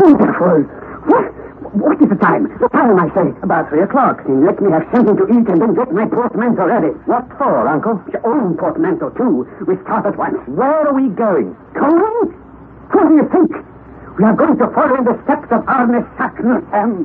Wonderful! What is the time? The time, I say. About 3 o'clock. Let me have something to eat and then get my portmanteau ready. What for, Uncle? Your own portmanteau, too. We start at once. Where are we going? Going? Who do you think? We are going to follow in the steps of Arne Saknussemm.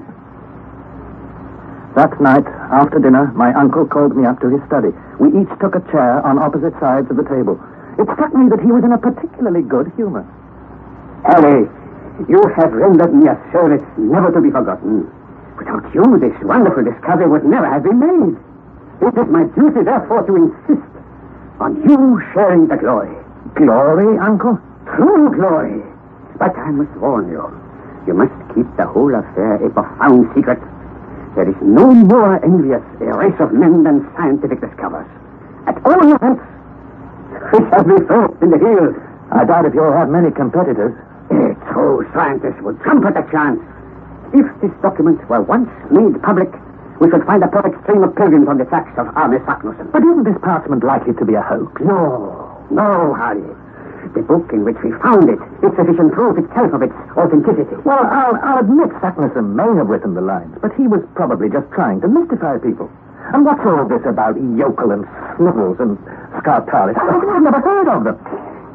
That night, after dinner, my uncle called me up to his study. We each took a chair on opposite sides of the table. It struck me that he was in a particularly good humor. Harry, you have rendered me a service never to be forgotten. Without you, this wonderful discovery would never have been made. It is my duty, therefore, to insist on you sharing the glory. Glory, Uncle? True glory. But I must warn you. You must keep the whole affair a profound secret. There is no more envious a race of men than scientific discoverers. At all events, we shall be first in the field. I doubt if you'll have many competitors. A true scientist would jump at the chance. If this document were once made public, we should find a perfect stream of pilgrims on the tracks of Arne Saknussemm. But isn't this parchment likely to be a hoax? No, Harry. The book in which we found it is sufficient proof itself of its authenticity. Well, I'll admit Saknussemm may have written the lines, but he was probably just trying to mystify people. And what's all this about yokel and snivels and scartalis? I've never heard of them.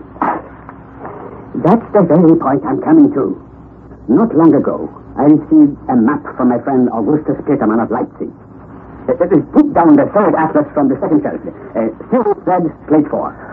That's the very point I'm coming to. Not long ago, I received a map from my friend Augustus Petermann of Leipzig. It is put down the third atlas from the second shelf. Still red, plate 4.